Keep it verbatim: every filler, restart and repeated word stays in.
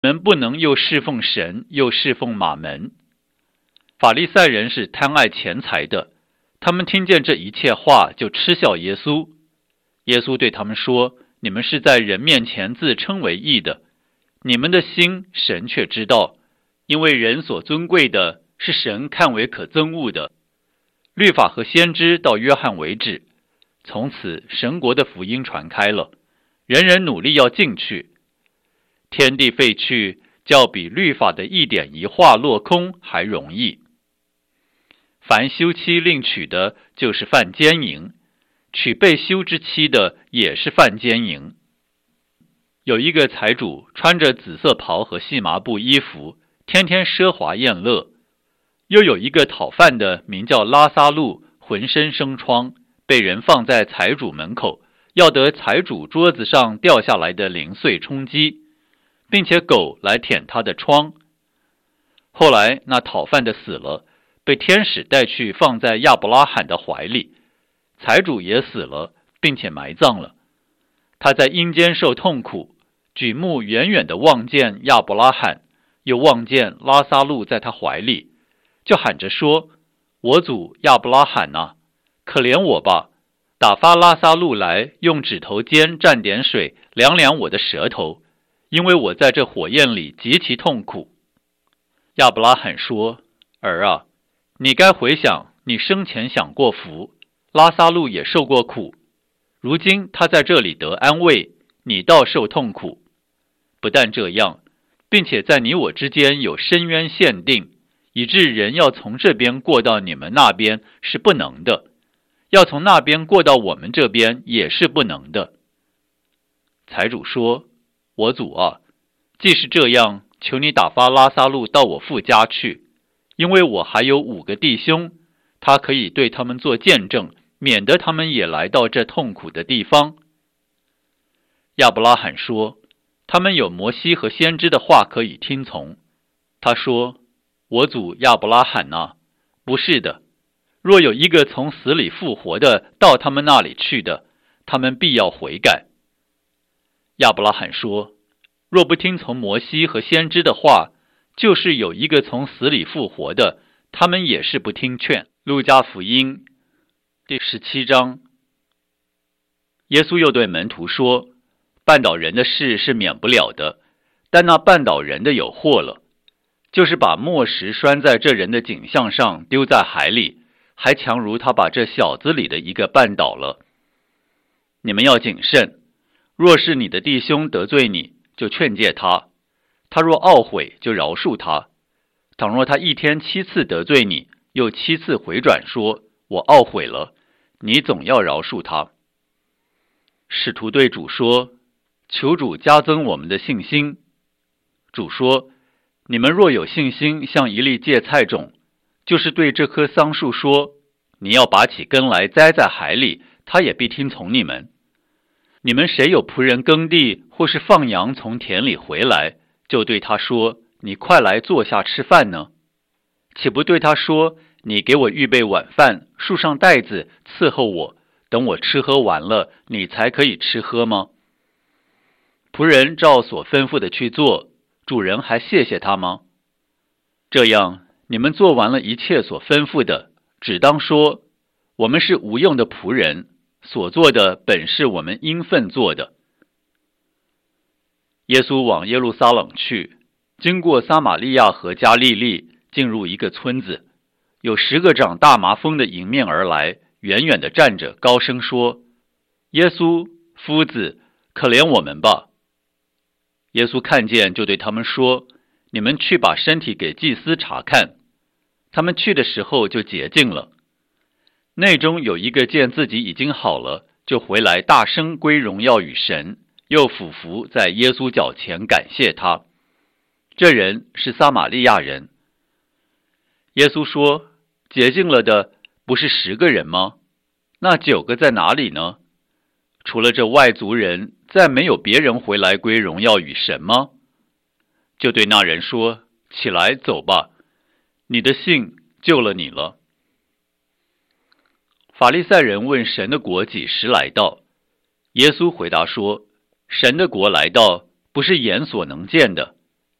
你们不能又侍奉神，又侍奉马门。法利赛人是贪爱钱财的，他们听见这一切话，就嗤笑耶稣。耶稣对他们说：你们是在人面前自称为义的，你们的心神却知道，因为人所尊贵的是神看为可憎恶的。律法和先知到约翰为止，从此神国的福音传开了，人人努力要进去。天地废去，较比律法的一点一画落空还容易。凡休妻另娶的，就是犯奸淫；娶被休之妻的，也是犯奸淫。有一个财主穿着紫色袍和细麻布衣服，天天奢华宴乐。又有一个讨饭的，名叫拉撒路，浑身生疮，被人放在财主门口，要得财主桌子上掉下来的零碎充饥，并且狗来舔他的疮。后来那讨饭的死了，被天使带去放在亚伯拉罕的怀里，财主也死了，并且埋葬了。他在阴间受痛苦，举目远远地望见亚伯拉罕，又望见拉撒路在他怀里，就喊着说：我主亚伯拉罕啊，可怜我吧，打发拉撒路来，用指头尖蘸点水凉凉我的舌头，因为我在这火焰里极其痛苦。亚伯拉罕说：儿啊，你该回想你生前享过福，拉撒路也受过苦，如今他在这里得安慰，你倒受痛苦。不但这样，并且在你我之间有深渊限定，以致人要从这边过到你们那边是不能的，要从那边过到我们这边也是不能的。财主说：我主啊，既是这样，求你打发拉撒路到我父家去，因为我还有五个弟兄，他可以对他们做见证，免得他们也来到这痛苦的地方。亚伯拉罕说：他们有摩西和先知的话可以听从。他说：我主亚伯拉罕啊，不是的，若有一个从死里复活的到他们那里去的，他们必要悔改。亚伯拉罕说：若不听从摩西和先知的话，就是有一个从死里复活的，他们也是不听劝。路加福音第十七章。耶稣又对门徒说：绊倒人的事是免不了的，但那绊倒人的有祸了，就是把磨石拴在这人的颈项上，丢在海里，还强如他把这小子里的一个绊倒了。你们要谨慎，若是你的弟兄得罪你，就劝诫他，他若懊悔，就饶恕他。倘若他一天七次得罪你，又七次回转说：我懊悔了，你总要饶恕他。使徒对主说：求主加增我们的信心。主说：你们若有信心像一粒芥菜种，就是对这棵桑树说：你要拔起根来栽在海里，他也必听从你们。你们谁有仆人耕地，或是放羊从田里回来，就对他说：你快来坐下吃饭呢？岂不对他说：你给我预备晚饭，束上带子，伺候我，等我吃喝完了，你才可以吃喝吗？仆人照所吩咐的去做，主人还谢谢他吗？这样，你们做完了一切所吩咐的，只当说：我们是无用的仆人，所做的本是我们应分做的。耶稣往耶路撒冷去，经过撒玛利亚和加利利，进入一个村子，有十个长大麻风的迎面而来，远远地站着，高声说：耶稣，夫子，可怜我们吧。耶稣看见，就对他们说：你们去把身体给祭司查看。他们去的时候就洁净了。内中有一个见自己已经好了，就回来大声归荣耀与神，又俯伏在耶稣脚前感谢他。这人是撒玛利亚人。耶稣说：洁净了的不是十个人吗？那九个在哪里呢？除了这外族人，再没有别人回来归荣耀与神吗？就对那人说：起来走吧，你的信救了你了。法利赛人问神的国几时来到，耶稣回答说：神的国来到，不是眼所能见的，